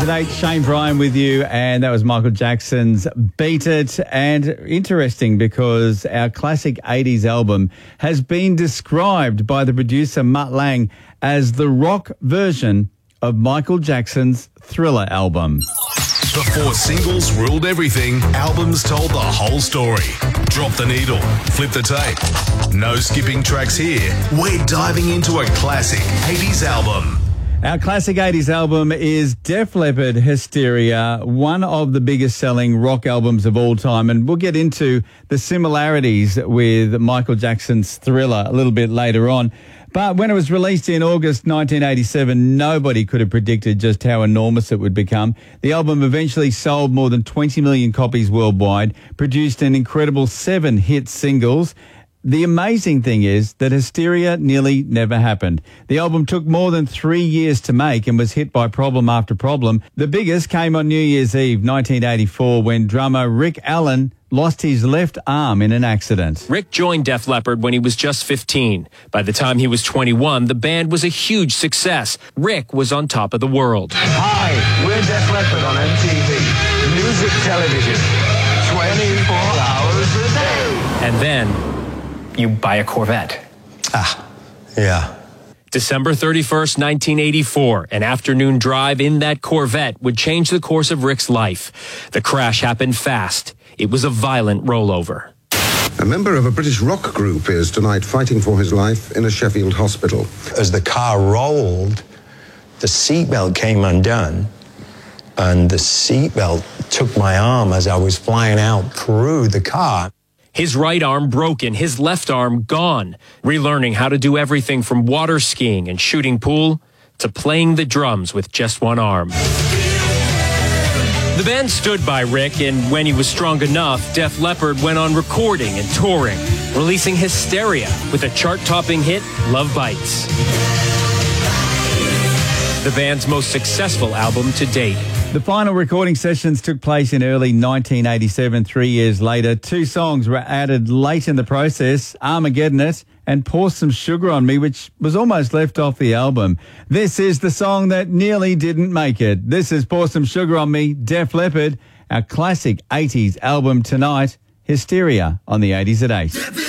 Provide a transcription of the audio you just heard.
at 8, Shane Bryan with you, and that was Michael Jackson's Beat It. And interesting because our classic 80s album has been described by the producer Mutt Lange as the rock version of Michael Jackson's Thriller album. Before singles ruled everything, albums told the whole story. Drop the needle, flip the tape. No skipping tracks here. We're diving into a classic 80s album. Our classic 80s album is Def Leppard Hysteria, one of the biggest selling rock albums of all time. And we'll get into the similarities with Michael Jackson's Thriller a little bit later on. But when it was released in August 1987, nobody could have predicted just how enormous it would become. The album eventually sold more than 20 million copies worldwide, produced an incredible 7 hit singles. The amazing thing is that Hysteria nearly never happened. The album took more than 3 years to make and was hit by problem after problem. The biggest came on New Year's Eve, 1984, when drummer Rick Allen lost his left arm in an accident. Rick joined Def Leppard when he was just 15. By the time he was 21, the band was a huge success. Rick was on top of the world. Hi, we're Def Leppard on MTV. Music television. 24 hours a day. And then you buy a Corvette. Yeah. December 31st, 1984, an afternoon drive in that Corvette would change the course of Rick's life. The crash happened fast. It was a violent rollover. A member of a British rock group is tonight fighting for his life in a Sheffield hospital. As the car rolled, the seatbelt came undone, and the seatbelt took my arm as I was flying out through the car. His right arm broken, his left arm gone, relearning how to do everything from water skiing and shooting pool to playing the drums with just one arm. The band stood by Rick, and when he was strong enough, Def Leppard went on recording and touring, releasing Hysteria with a chart-topping hit, Love Bites. The band's most successful album to date. The final recording sessions took place in early 1987, 3 years later. 2 songs were added late in the process, Armageddon It and Pour Some Sugar on Me, which was almost left off the album. This is the song that nearly didn't make it. This is Pour Some Sugar on Me, Def Leppard, our classic 80s album tonight, Hysteria on the 80s at 8.